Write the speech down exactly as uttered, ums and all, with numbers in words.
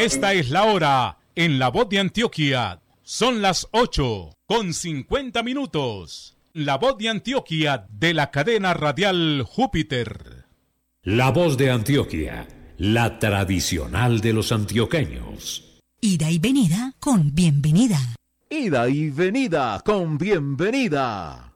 Esta es la hora en La Voz de Antioquia. Son las ocho con cincuenta minutos. La Voz de Antioquia de la cadena radial Júpiter. La Voz de Antioquia, la tradicional de los antioqueños. Ida y venida con bienvenida. Ida y venida con bienvenida.